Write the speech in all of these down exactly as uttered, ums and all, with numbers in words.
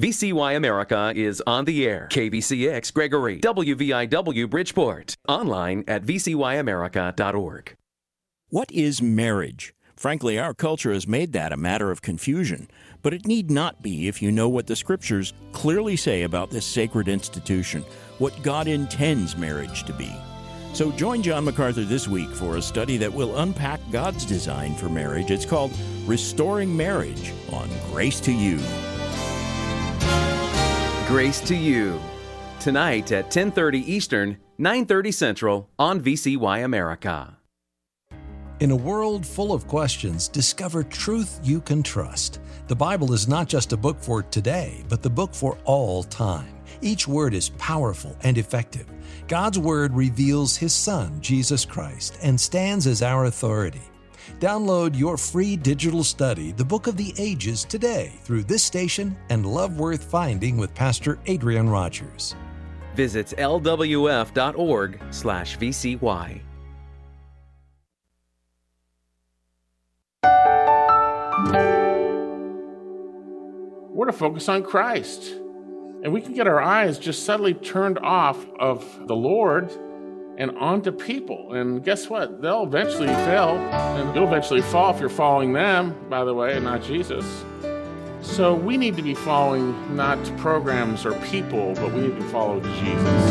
V C Y America is on the air. K V C X Gregory, W V I W Bridgeport. Online at v c y america dot org. What is marriage? Frankly, our culture has made that a matter of confusion, but it need not be if you know what the Scriptures clearly say about this sacred institution, what God intends marriage to be. So join John MacArthur this week for a study that will unpack God's design for marriage. It's called Restoring Marriage on Grace to You. Grace to You. Tonight at ten thirty Eastern, nine thirty Central on V C Y America. In a world full of questions, discover truth you can trust. The Bible is not just a book for today, but the book for all time. Each word is powerful and effective. God's Word reveals His Son, Jesus Christ, and stands as our authority. Download your free digital study, The Book of the Ages, today through this station and Love Worth Finding with Pastor Adrian Rogers. Visit l w f dot org slash v c y. We're to focus on Christ. And we can get our eyes just suddenly turned off of the Lord and onto people. And guess what? They'll eventually fail, and you'll eventually fall if you're following them, by the way, and not Jesus. So we need to be following not programs or people, but we need to follow Jesus.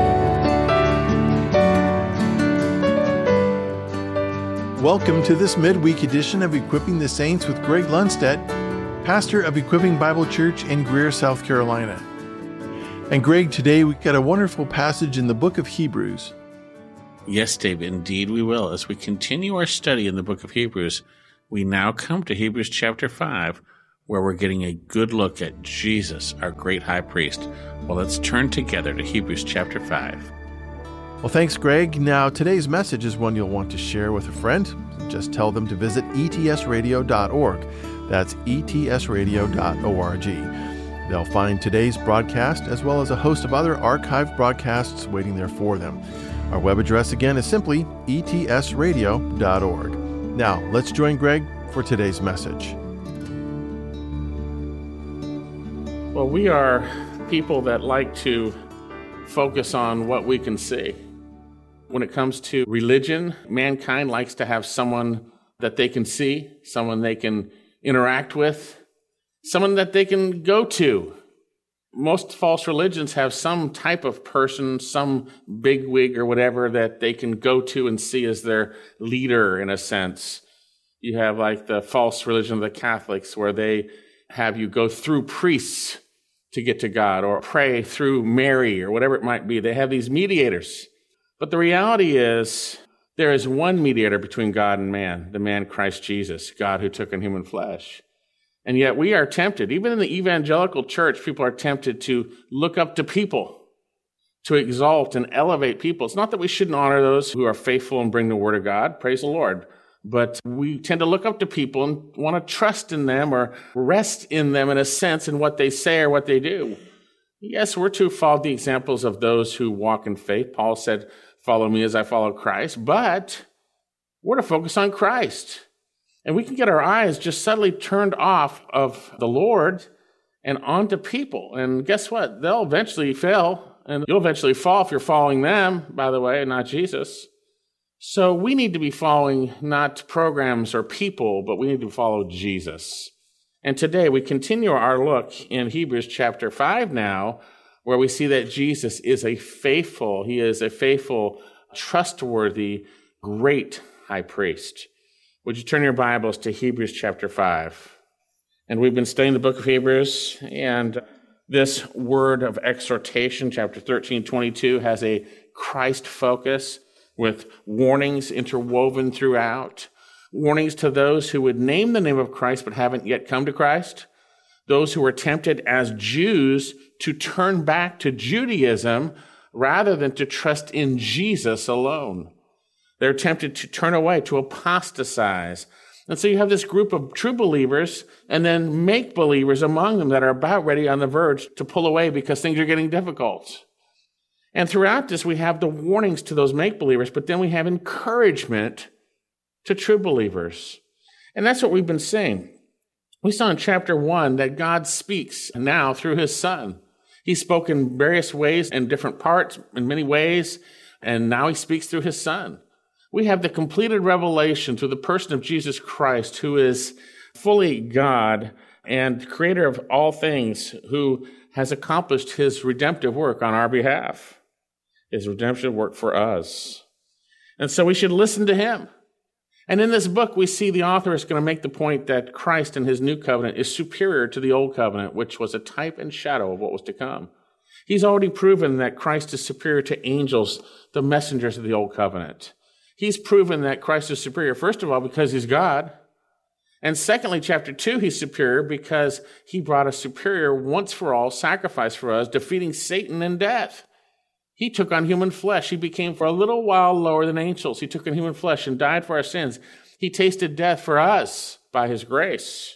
Welcome to this midweek edition of Equipping the Saints with Greg Lundstedt, pastor of Equipping Bible Church in Greer, South Carolina. And Greg, today we've got a wonderful passage in the book of Hebrews. Yes, Dave, indeed we will. As we continue our study in the book of Hebrews, we now come to Hebrews chapter five, where we're getting a good look at Jesus, our great high priest. Well, let's turn together to Hebrews chapter five. Well, thanks, Greg. Now, today's message is one you'll want to share with a friend. Just tell them to visit e t s radio dot org. That's e t s radio dot org. They'll find today's broadcast as well as a host of other archived broadcasts waiting there for them. Our web address again is simply e t s radio dot org. Now, let's join Greg for today's message. Well, we are people that like to focus on what we can see. When it comes to religion, mankind likes to have someone that they can see, someone they can interact with, someone that they can go to. Most false religions have some type of person, some bigwig or whatever that they can go to and see as their leader, in a sense. You have like the false religion of the Catholics, where they have you go through priests to get to God, or pray through Mary, or whatever it might be. They have these mediators. But the reality is, there is one mediator between God and man, the man Christ Jesus, God who took on human flesh. And yet we are tempted, even in the evangelical church, people are tempted to look up to people, to exalt and elevate people. It's not that we shouldn't honor those who are faithful and bring the word of God, praise the Lord, but we tend to look up to people and want to trust in them or rest in them in a sense in what they say or what they do. Yes, we're to follow the examples of those who walk in faith. Paul said, follow me as I follow Christ, but we're to focus on Christ. And we can get our eyes just suddenly turned off of the Lord and onto people. And guess what? They'll eventually fail, and you'll eventually fall if you're following them, by the way, and not Jesus. So we need to be following not programs or people, but we need to follow Jesus. And today we continue our look in Hebrews chapter five now, where we see that Jesus is a faithful, he is a faithful, trustworthy, great high priest. Would you turn your Bibles to Hebrews chapter five? And we've been studying the book of Hebrews, and this word of exhortation, chapter thirteen, twenty-two, has a Christ focus with warnings interwoven throughout. Warnings to those who would name the name of Christ but haven't yet come to Christ. Those who were tempted as Jews to turn back to Judaism rather than to trust in Jesus alone. They're tempted to turn away, to apostatize. And so you have this group of true believers and then make-believers among them that are about ready on the verge to pull away because things are getting difficult. And throughout this, we have the warnings to those make-believers, but then we have encouragement to true believers. And that's what we've been saying. We saw in chapter one that God speaks now through his Son. He spoke in various ways, in different parts, in many ways, and now he speaks through his Son. We have the completed revelation through the person of Jesus Christ, who is fully God and creator of all things, who has accomplished his redemptive work on our behalf, his redemptive work for us. And so we should listen to him. And in this book, we see the author is going to make the point that Christ in his new covenant is superior to the old covenant, which was a type and shadow of what was to come. He's already proven that Christ is superior to angels, the messengers of the old covenant. He's proven that Christ is superior, first of all, because he's God. And secondly, chapter two, he's superior because he brought a superior once for all sacrifice for us, defeating Satan and death. He took on human flesh. He became for a little while lower than angels. He took on human flesh and died for our sins. He tasted death for us by his grace.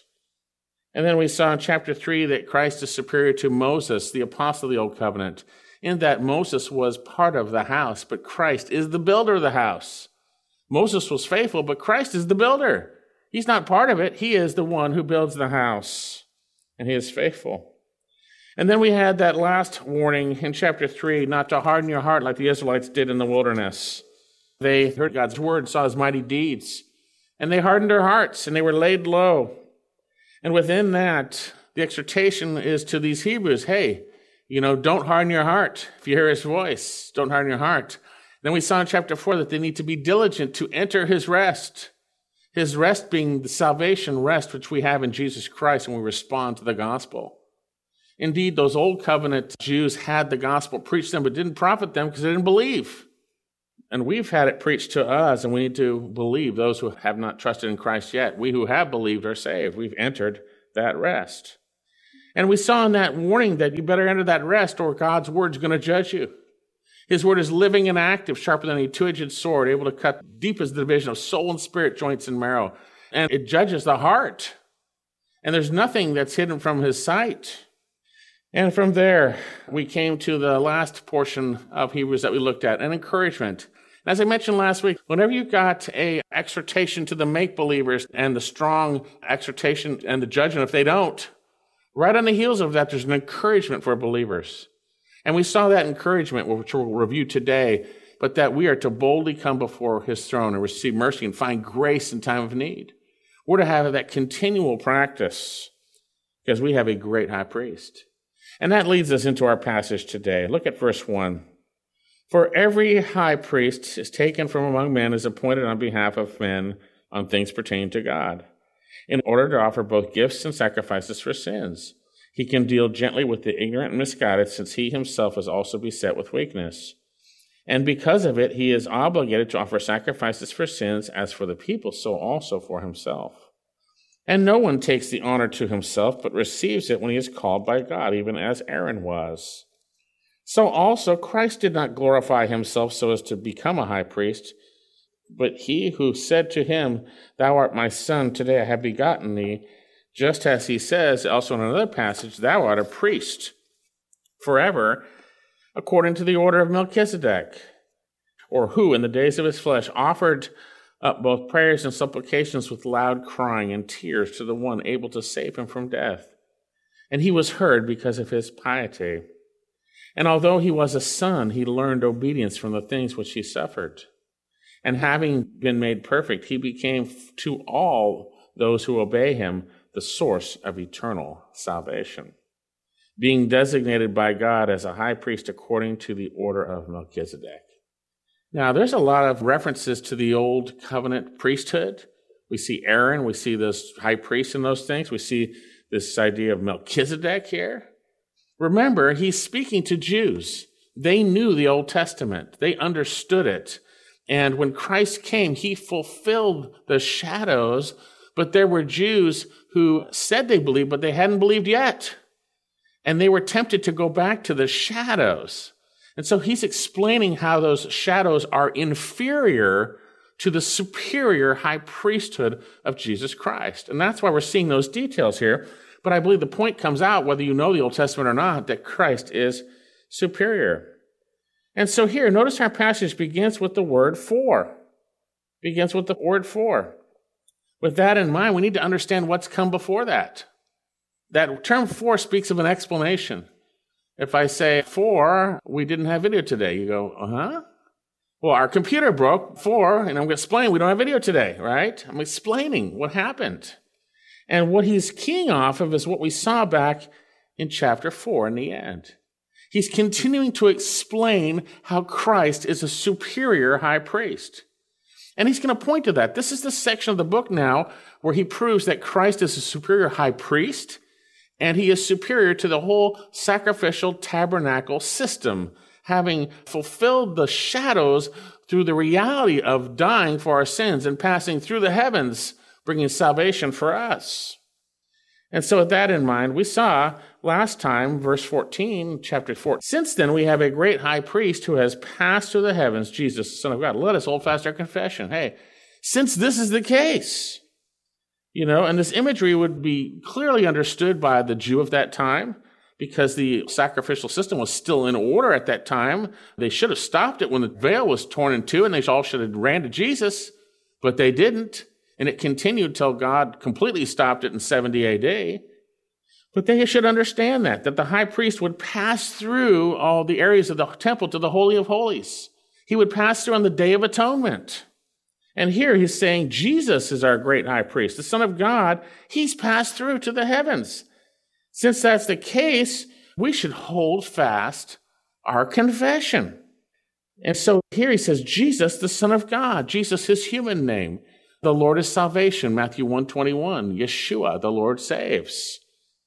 And then we saw in chapter three that Christ is superior to Moses, the apostle of the old covenant, in that Moses was part of the house, but Christ is the builder of the house. Moses was faithful, but Christ is the builder. He's not part of it. He is the one who builds the house, and he is faithful. And then we had that last warning in chapter three, not to harden your heart like the Israelites did in the wilderness. They heard God's word, saw his mighty deeds, and they hardened their hearts, and they were laid low. And within that, the exhortation is to these Hebrews, hey, you know, don't harden your heart. If you hear his voice, don't harden your heart. Then we saw in chapter four that they need to be diligent to enter his rest. His rest being the salvation rest which we have in Jesus Christ when we respond to the gospel. Indeed, those old covenant Jews had the gospel preached to them, but didn't profit them because they didn't believe. And we've had it preached to us, and we need to believe, those who have not trusted in Christ yet. We who have believed are saved. We've entered that rest. And we saw in that warning that you better enter that rest or God's word is going to judge you. His word is living and active, sharper than a two-edged sword, able to cut deep as the division of soul and spirit, joints and marrow. And it judges the heart. And there's nothing that's hidden from his sight. And from there, we came to the last portion of Hebrews that we looked at, an encouragement. As I mentioned last week, whenever you've got a exhortation to the make-believers and the strong exhortation and the judgment if they don't, right on the heels of that, there's an encouragement for believers. And we saw that encouragement, which we'll review today, but that we are to boldly come before his throne and receive mercy and find grace in time of need. We're to have that continual practice because we have a great high priest. And that leads us into our passage today. Look at verse one. For every high priest is taken from among men, is appointed on behalf of men on things pertaining to God, in order to offer both gifts and sacrifices for sins. He can deal gently with the ignorant and misguided, since he himself is also beset with weakness. And because of it, he is obligated to offer sacrifices for sins, as for the people, so also for himself. And no one takes the honor to himself, but receives it when he is called by God, even as Aaron was. So also Christ did not glorify himself so as to become a high priest, but he who said to him, Thou art my son, today I have begotten thee, just as he says also in another passage, Thou art a priest forever, according to the order of Melchizedek, or who in the days of his flesh offered up both prayers and supplications with loud crying and tears to the one able to save him from death. And he was heard because of his piety. And although he was a son, he learned obedience from the things which he suffered. And having been made perfect, he became to all those who obey him the source of eternal salvation, being designated by God as a high priest according to the order of Melchizedek. Now, there's a lot of references to the old covenant priesthood. We see Aaron, we see those high priests and those things. We see this idea of Melchizedek here. Remember, he's speaking to Jews. They knew the Old Testament. They understood it. And when Christ came, he fulfilled the shadows, but there were Jews who said they believed, but they hadn't believed yet. And they were tempted to go back to the shadows. And so he's explaining how those shadows are inferior to the superior high priesthood of Jesus Christ. And that's why we're seeing those details here. But I believe the point comes out, whether you know the Old Testament or not, that Christ is superior. And so here, notice our passage begins with the word for. Begins with the word for. With that in mind, we need to understand what's come before that. That term for speaks of an explanation. If I say, for, we didn't have video today, you go, uh-huh. Well, our computer broke, for, and I'm going to explain, we don't have video today, right? I'm explaining what happened. And what he's keying off of is what we saw back in chapter four in the end. He's continuing to explain how Christ is a superior high priest. And he's going to point to that. This is the section of the book now where he proves that Christ is a superior high priest, and he is superior to the whole sacrificial tabernacle system, having fulfilled the shadows through the reality of dying for our sins and passing through the heavens, bringing salvation for us. And so with that in mind, we saw last time, verse fourteen, chapter four, since then we have a great high priest who has passed through the heavens, Jesus, the Son of God. Let us hold fast our confession. Hey, since this is the case, you know, and this imagery would be clearly understood by the Jew of that time, because the sacrificial system was still in order at that time. They should have stopped it when the veil was torn in two, and they all should have ran to Jesus, but they didn't. And it continued till God completely stopped it in seventy A D. But they should understand that, that the high priest would pass through all the areas of the temple to the Holy of Holies. He would pass through on the Day of Atonement. And here he's saying Jesus is our great high priest, the Son of God. He's passed through to the heavens. Since that's the case, we should hold fast our confession. And so here he says, Jesus, the Son of God, Jesus, his human name. The Lord is salvation, Matthew one twenty-one. Yeshua, the Lord saves.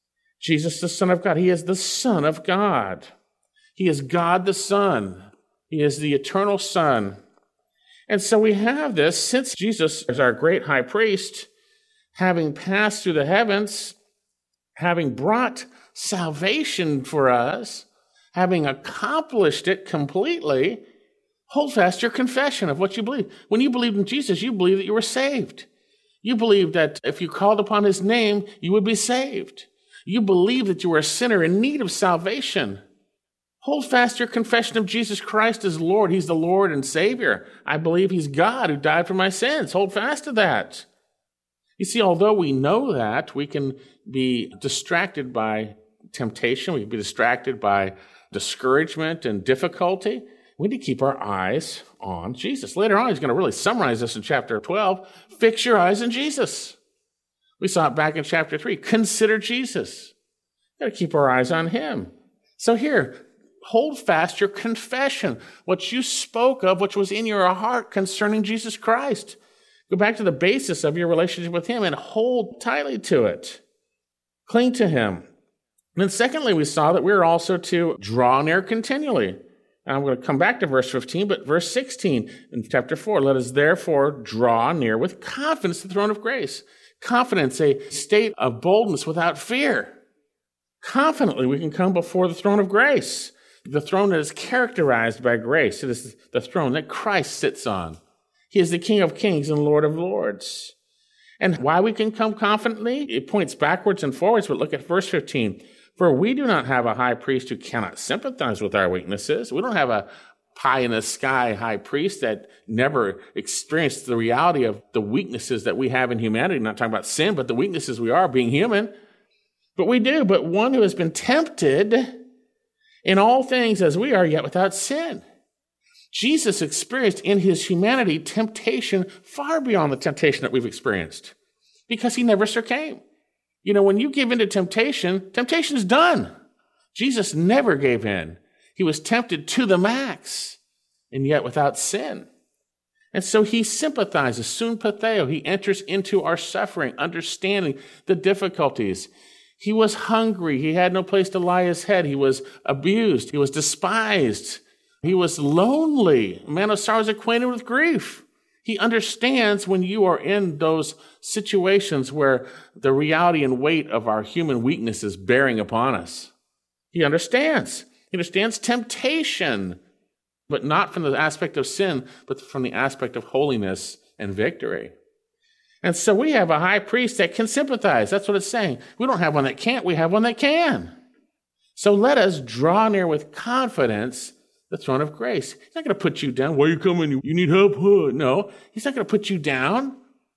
Jesus, the Son of God. He is the Son of God. He is God the Son. He is the eternal Son. And so we have this, since Jesus is our great high priest, having passed through the heavens, having brought salvation for us, having accomplished it completely, hold fast your confession of what you believe. When you believed in Jesus, you believed that you were saved. You believed that if you called upon his name, you would be saved. You believed that you were a sinner in need of salvation. Hold fast your confession of Jesus Christ as Lord. He's the Lord and Savior. I believe he's God who died for my sins. Hold fast to that. You see, although we know that, we can be distracted by temptation. We can be distracted by discouragement and difficulty. We need to keep our eyes on Jesus. Later on, he's going to really summarize this in chapter twelve. Fix your eyes on Jesus. We saw it back in chapter three. Consider Jesus. We've got to keep our eyes on him. So here, hold fast your confession, what you spoke of, which was in your heart concerning Jesus Christ. Go back to the basis of your relationship with him and hold tightly to it. Cling to him. And then secondly, we saw that we're also to draw near continually. I'm going to come back to verse fifteen, but verse sixteen in chapter four, let us therefore draw near with confidence to the throne of grace. Confidence, a state of boldness without fear. Confidently, we can come before the throne of grace, the throne that is characterized by grace. It is the throne that Christ sits on. He is the King of kings and Lord of lords. And why we can come confidently? It points backwards and forwards, but look at verse fifteen. For we do not have a high priest who cannot sympathize with our weaknesses. We don't have a pie-in-the-sky high priest that never experienced the reality of the weaknesses that we have in humanity. I'm not talking about sin, but the weaknesses we are being human. But we do. But one who has been tempted in all things as we are, yet without sin. Jesus experienced in his humanity temptation far beyond the temptation that we've experienced because he never succumbed. You know, when you give in to temptation, temptation's done. Jesus never gave in. He was tempted to the max, and yet without sin. And so he sympathizes, sun patheo. He enters into our suffering, understanding the difficulties. He was hungry. He had no place to lie his head. He was abused. He was despised. He was lonely. A man of sorrows, acquainted with grief. He understands when you are in those situations where the reality and weight of our human weakness is bearing upon us. He understands. He understands temptation, but not from the aspect of sin, but from the aspect of holiness and victory. And so we have a high priest that can sympathize. That's what it's saying. We don't have one that can't. We have one that can. So let us draw near with confidence the throne of grace. He's not going to put you down. Why are you coming? You need help? No, he's not going to put you down.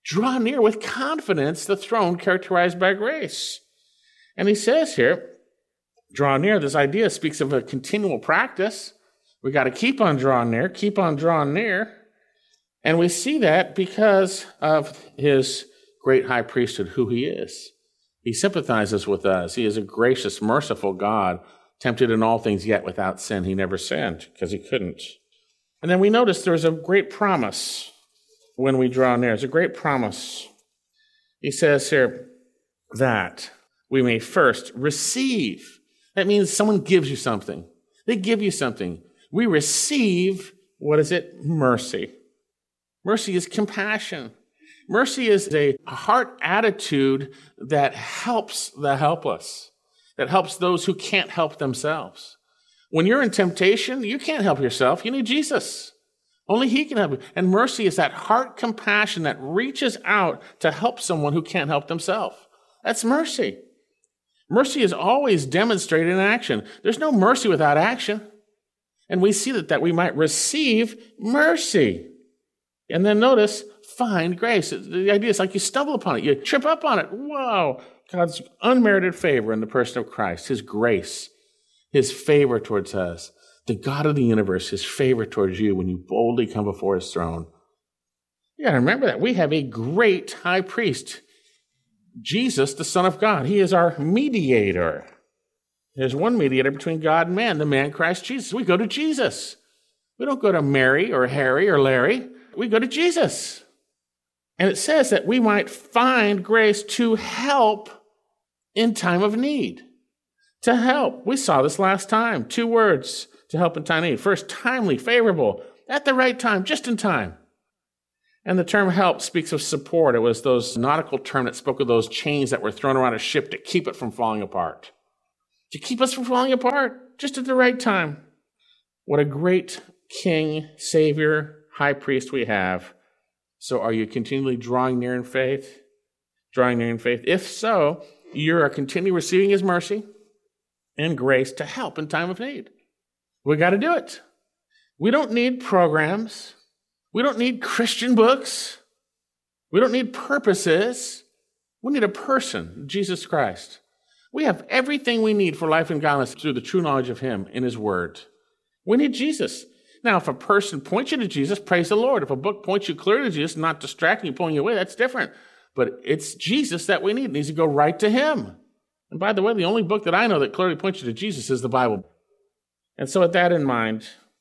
draw near with confidence the throne characterized by grace. And he says here, draw near, this idea speaks of a continual practice. We got to keep on drawing near, keep on drawing near. And we see that because of his great high priesthood, who he is. He sympathizes with us. He is a gracious, merciful God, tempted in all things, yet without sin. He never sinned because he couldn't. And then we notice there's a great promise when we draw near. It's a great promise. He says here that we may first receive. That means someone gives you something. They give you something. We receive, what is it? Mercy. Mercy is compassion. Mercy is a heart attitude that helps the helpless, that helps those who can't help themselves. When you're in temptation, you can't help yourself. You need Jesus. Only he can help you. And mercy is that heart compassion that reaches out to help someone who can't help themselves. That's mercy. Mercy is always demonstrated in action. There's no mercy without action. And we see that, that we might receive mercy. And then notice, find grace. The idea is like you stumble upon it. You trip up on it. Whoa. God's unmerited favor in the person of Christ, his grace, his favor towards us. The God of the universe, his favor towards you when you boldly come before his throne. You got to remember that. We have a great high priest, Jesus, the Son of God. He is our mediator. There's one mediator between God and man, the man Christ Jesus. We go to Jesus. We don't go to Mary or Harry or Larry. We go to Jesus. And it says that we might find grace to help in time of need. To help. We saw this last time. Two words to help in time of need. First, timely, favorable, at the right time, just in time. And the term help speaks of support. It was those nautical term that spoke of those chains that were thrown around a ship to keep it from falling apart. To keep us from falling apart, just at the right time. What a great King, Savior, High Priest we have. So are you continually drawing near in faith? Drawing near in faith? If so, you are continually receiving his mercy and grace to help in time of need. We got to do it. We don't need programs. We don't need Christian books. We don't need purposes. We need a person, Jesus Christ. We have everything we need for life and godliness through the true knowledge of him in his word. We need Jesus. Now, if a person points you to Jesus, praise the Lord. If a book points you clearly to Jesus, not distracting you, pulling you away, that's different. But it's Jesus that we need. It needs to go right to him. And by the way, the only book that I know that clearly points you to Jesus is the Bible. And so with that in mind,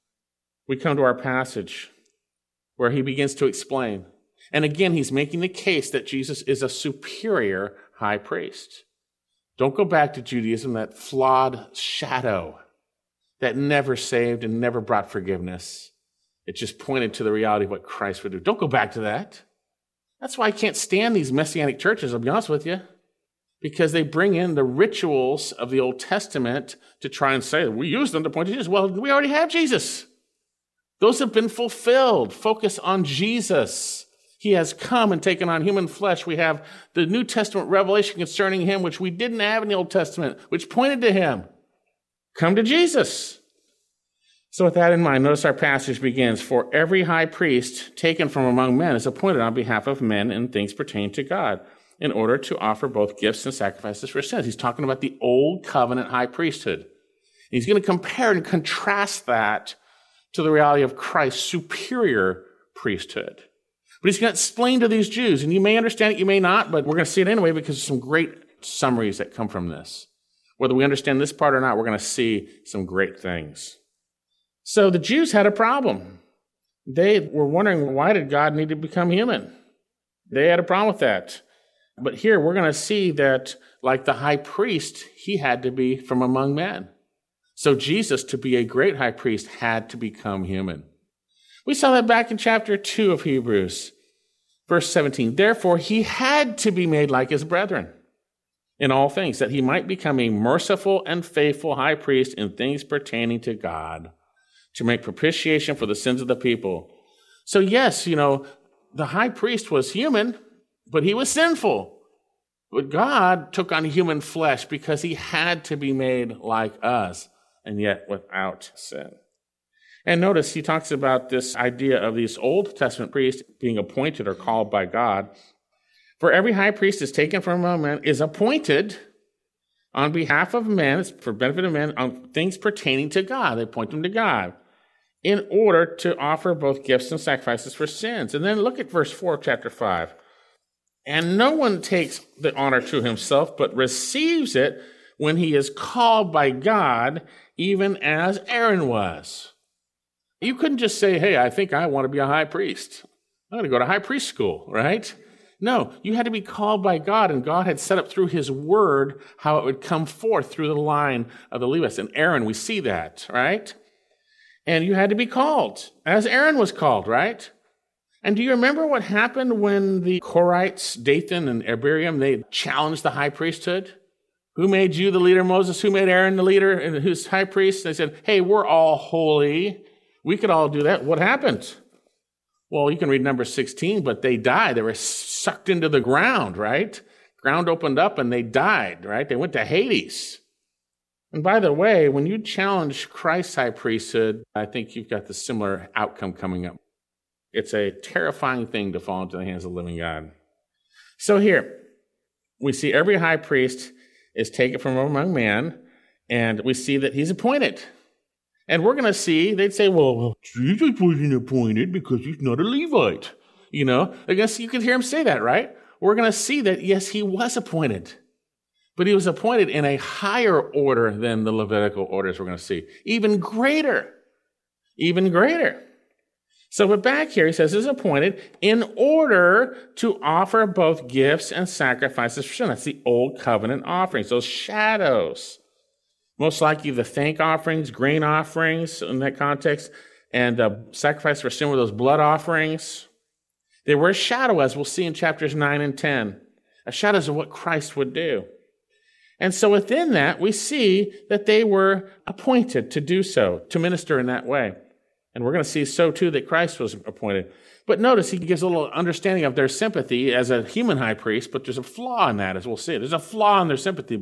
we come to our passage where he begins to explain. And again, he's making the case that Jesus is a superior high priest. Don't go back to Judaism, that flawed shadow that never saved and never brought forgiveness. It just pointed to the reality of what Christ would do. Don't go back to that. That's why I can't stand these Messianic churches, I'll be honest with you, because they bring in the rituals of the Old Testament to try and say, we use them to point to Jesus. Well, we already have Jesus. Those have been fulfilled. Focus on Jesus. He has come and taken on human flesh. We have the New Testament revelation concerning him, which we didn't have in the Old Testament, which pointed to him. Come to Jesus. So with that in mind, notice our passage begins, for every high priest taken from among men is appointed on behalf of men in things pertaining to God, in order to offer both gifts and sacrifices for sins. He's talking about the old covenant high priesthood. He's going to compare and contrast that to the reality of Christ's superior priesthood. But he's going to explain to these Jews, and you may understand it, you may not, but we're going to see it anyway because there's some great summaries that come from this. Whether we understand this part or not, we're going to see some great things. So the Jews had a problem. They were wondering, why did God need to become human? They had a problem with that. But here we're going to see that, like the high priest, he had to be from among men. So Jesus, to be a great high priest, had to become human. We saw that back in chapter two of Hebrews, verse seventeen. Therefore, he had to be made like his brethren in all things, that he might become a merciful and faithful high priest in things pertaining to God, to make propitiation for the sins of the people. So yes, you know, the high priest was human, but he was sinful. But God took on human flesh because he had to be made like us, and yet without sin. And notice he talks about this idea of these Old Testament priests being appointed or called by God For every high priest is taken from among men, is appointed on behalf of men, for benefit of men, on things pertaining to God. They point them to God in order to offer both gifts and sacrifices for sins. And then look at verse four of chapter five. And no one takes the honor to himself, but receives it when he is called by God, even as Aaron was. You couldn't just say, hey, I think I want to be a high priest. I'm going to go to high priest school, right? No, you had to be called by God, and God had set up through his word how it would come forth through the line of the Levites. And Aaron, we see that, right? And you had to be called, as Aaron was called, right? And do you remember what happened when the Korites, Dathan and Abiram, they challenged the high priesthood? Who made you the leader, Moses? Who made Aaron the leader and who's high priest? They said, hey, we're all holy. We could all do that. What happened? Well, you can read number sixteen, but they died. They were sucked into the ground, right? Ground opened up and they died, right? They went to Hades. And by the way, when you challenge Christ's high priesthood, I think you've got the similar outcome coming up. It's a terrifying thing to fall into the hands of the living God. So here, we see every high priest is taken from among men, and we see that he's appointed. And we're going to see, they'd say, well, Jesus wasn't appointed because he's not a Levite. You know, I guess you could hear him say that, right? We're going to see that, yes, he was appointed. But he was appointed in a higher order than the Levitical orders we're going to see. Even greater. Even greater. So, but back here, he says, is appointed in order to offer both gifts and sacrifices for sin. That's the old covenant offerings, those shadows. Most likely the thank offerings, grain offerings in that context, and the sacrifice for sin were those blood offerings. They were a shadow, as we'll see in chapters nine and ten, a shadows of what Christ would do. And so within that, we see that they were appointed to do so, to minister in that way. And we're going to see so too that Christ was appointed. But notice he gives a little understanding of their sympathy as a human high priest, but there's a flaw in that, as we'll see. There's a flaw in their sympathy.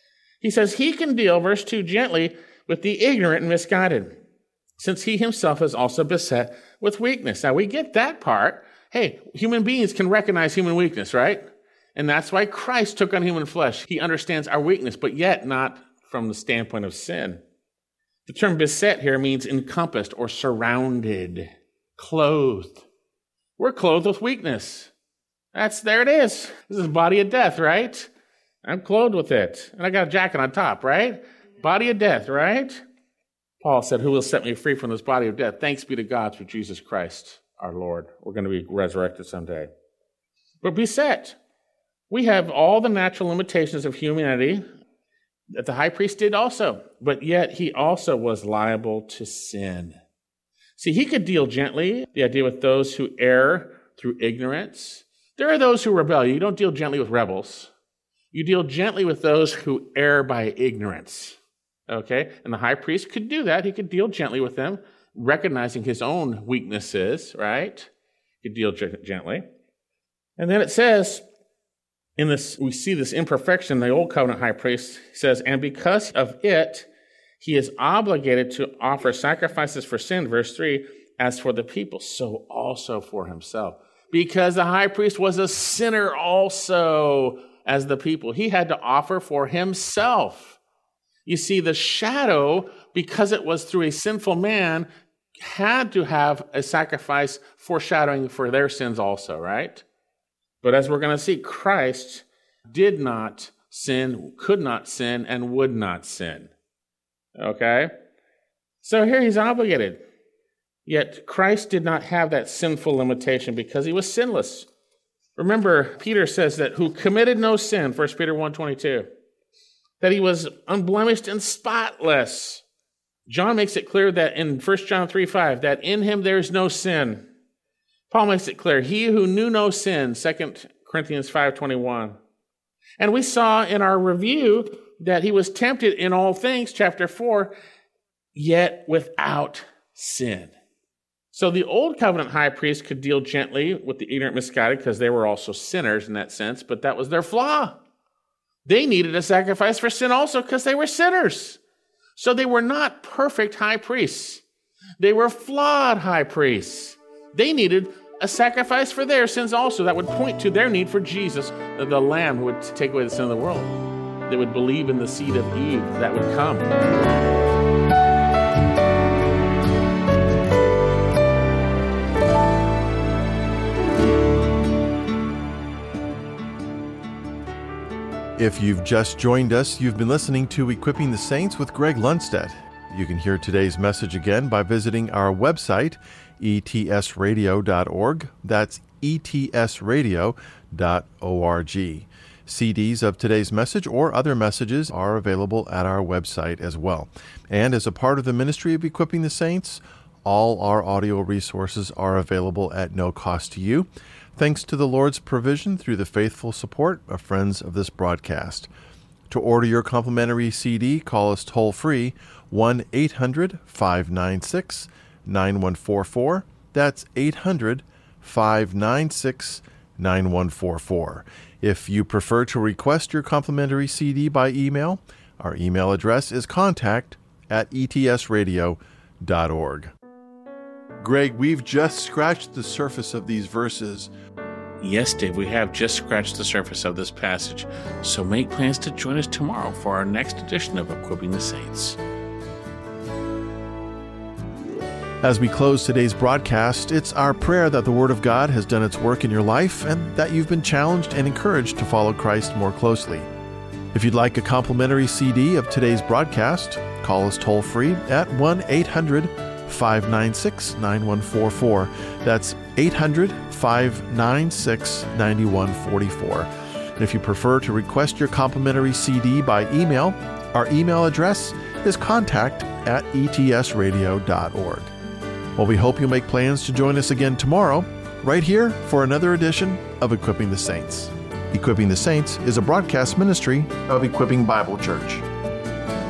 He says he can deal, verse two, gently with the ignorant and misguided, since he himself is also beset with weakness. Now we get that part. Hey, human beings can recognize human weakness, right? And that's why Christ took on human flesh. He understands our weakness, but yet not from the standpoint of sin. The term beset here means encompassed or surrounded, clothed. We're clothed with weakness. That's, there it is. This is the body of death, right? I'm clothed with it. And I got a jacket on top, right? Body of death, right? Paul said, who will set me free from this body of death? Thanks be to God through Jesus Christ, our Lord. We're going to be resurrected someday. But beset. We have all the natural limitations of humanity that the high priest did also, but yet he also was liable to sin. See, he could deal gently, the idea with those who err through ignorance. There are those who rebel. You don't deal gently with rebels. You deal gently with those who err by ignorance. Okay? And the high priest could do that. He could deal gently with them, recognizing his own weaknesses, right? He could deal gently. And then it says, in this, we see this imperfection. The old covenant high priest says, and because of it, he is obligated to offer sacrifices for sin, verse three, as for the people, so also for himself. Because the high priest was a sinner also as the people. He had to offer for himself. You see, the shadow, because it was through a sinful man, had to have a sacrifice foreshadowing for their sins also, right? But as we're going to see, Christ did not sin, could not sin, and would not sin. Okay? So here he's obligated. Yet Christ did not have that sinful limitation because he was sinless. Remember, Peter says that who committed no sin, First Peter one twenty-two, that he was unblemished and spotless. John makes it clear that in First John three five, that in him there is no sin. Paul makes it clear, he who knew no sin, Second Corinthians five twenty-one. And we saw in our review that he was tempted in all things, chapter four, yet without sin. So the old covenant high priest could deal gently with the ignorant, misguided, because they were also sinners in that sense, but that was their flaw. They needed a sacrifice for sin also because they were sinners. So they were not perfect high priests. They were flawed high priests. They needed a sacrifice for their sins also that would point to their need for Jesus, the Lamb who would take away the sin of the world. They would believe in the seed of Eve that would come. If you've just joined us, you've been listening to Equipping the Saints with Greg Lundstedt. You can hear today's message again by visiting our website, e t s radio dot org. That's e t s radio dot org. C Ds of today's message or other messages are available at our website as well. And as a part of the ministry of Equipping the Saints, all our audio resources are available at no cost to you, thanks to the Lord's provision through the faithful support of friends of this broadcast. To order your complimentary C D, call us toll-free, one eight hundred five nine six nine one four four. That's eight hundred five nine six nine one four four. If you prefer to request your complimentary C D by email, our email address is contact at e t s radio dot org. Greg, we've just scratched the surface of these verses. Yes, Dave, we have just scratched the surface of this passage, so make plans to join us tomorrow for our next edition of Equipping the Saints. As we close today's broadcast, it's our prayer that the Word of God has done its work in your life and that you've been challenged and encouraged to follow Christ more closely. If you'd like a complimentary C D of today's broadcast, call us toll-free at one eight hundred five nine six nine one four four. That's eight hundred five nine six nine one four four. And if you prefer to request your complimentary C D by email, our email address is contact at e t s radio dot org. Well, we hope you'll make plans to join us again tomorrow, right here for another edition of Equipping the Saints. Equipping the Saints is a broadcast ministry of Equipping Bible Church.